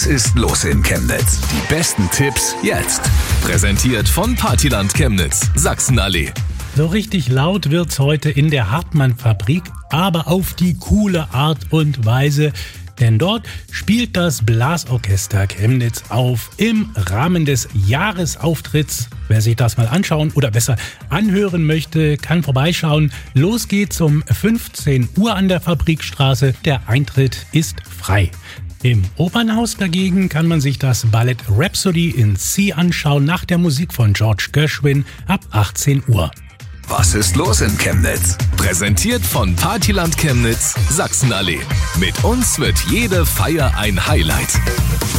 ist los in Chemnitz? Die besten Tipps jetzt. Präsentiert von Partyland Chemnitz, Sachsenallee. So richtig laut wird's heute in der Hartmann-Fabrik, aber auf die coole Art und Weise. Denn dort spielt das Blasorchester Chemnitz auf im Rahmen des Jahresauftritts. Wer sich das mal anschauen oder besser anhören möchte, kann vorbeischauen. Los geht's um 15 Uhr an der Fabrikstraße. Der Eintritt ist frei. Im Opernhaus dagegen kann man sich das Ballett Rhapsody in C anschauen nach der Musik von George Gershwin ab 18 Uhr. Was ist los in Chemnitz? Präsentiert von Partyland Chemnitz, Sachsenallee. Mit uns wird jede Feier ein Highlight.